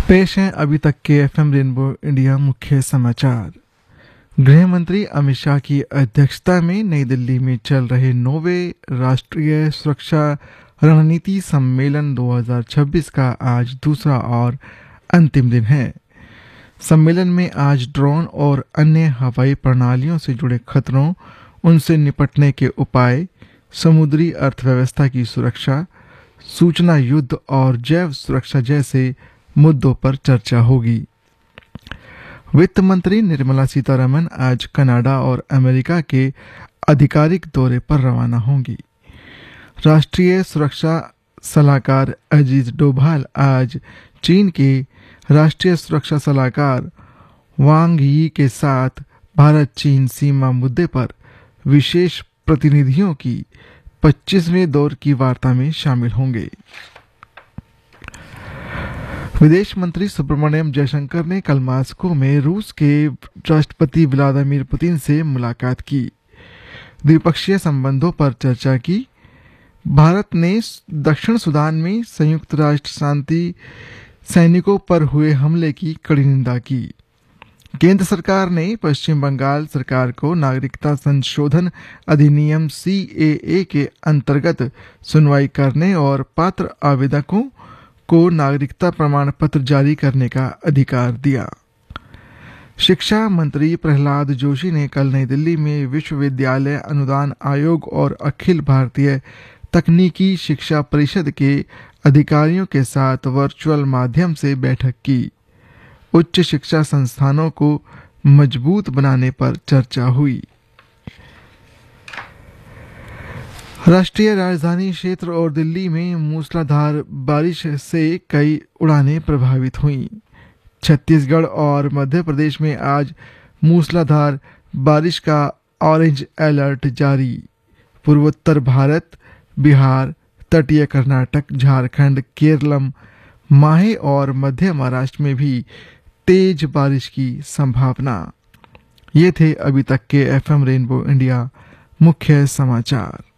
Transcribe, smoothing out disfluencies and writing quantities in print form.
पेश हैं अभी तक के एफएम रेनबो इंडिया मुख्य समाचार। गृह मंत्री अमित शाह की अध्यक्षता में नई दिल्ली में चल रहे 9वें राष्ट्रीय सुरक्षा रणनीति सम्मेलन 2026 का आज दूसरा और अंतिम दिन है। सम्मेलन में आज ड्रोन और अन्य हवाई प्रणालियों से जुड़े खतरों, उनसे निपटने के उपाय, समुद्री अर्थव्यवस्था की सुरक्षा, सूचना युद्ध और जैव सुरक्षा जैसे मुद्दों पर चर्चा होगी। वित्त मंत्री निर्मला सीतारमण आज कनाडा और अमेरिका के आधिकारिक दौरे पर रवाना होंगी। राष्ट्रीय सुरक्षा सलाहकार अजीत डोभाल आज चीन के राष्ट्रीय सुरक्षा सलाहकार वांग यी के साथ भारत चीन सीमा मुद्दे पर विशेष प्रतिनिधियों की 25वें दौर की वार्ता में शामिल होंगे। विदेश मंत्री सुब्रमण्यम जयशंकर ने कल मॉस्को में रूस के राष्ट्रपति व्लादिमीर पुतिन से मुलाकात की। द्विपक्षीय संबंधों पर चर्चा की। भारत ने दक्षिण सूडान में संयुक्त राष्ट्र शांति सैनिकों पर हुए हमले की कड़ी निंदा की। केंद्र सरकार ने पश्चिम बंगाल सरकार को नागरिकता संशोधन अधिनियम CAA के अंतर्गत सुनवाई करने और पात्र आवेदकों को नागरिकता प्रमाण पत्र जारी करने का अधिकार दिया। शिक्षा मंत्री प्रहलाद जोशी ने कल नई दिल्ली में विश्वविद्यालय अनुदान आयोग और अखिल भारतीय तकनीकी शिक्षा परिषद के अधिकारियों के साथ वर्चुअल माध्यम से बैठक की। उच्च शिक्षा संस्थानों को मजबूत बनाने पर चर्चा हुई। राष्ट्रीय राजधानी क्षेत्र और दिल्ली में मूसलाधार बारिश से कई उड़ानें प्रभावित हुईं। छत्तीसगढ़ और मध्य प्रदेश में आज मूसलाधार बारिश का ऑरेंज अलर्ट जारी। पूर्वोत्तर भारत, बिहार, तटीय कर्नाटक, झारखंड, केरलम, माहे और मध्य महाराष्ट्र में भी तेज बारिश की संभावना। ये थे अभी तक के एफएम रेनबो इंडिया मुख्य समाचार।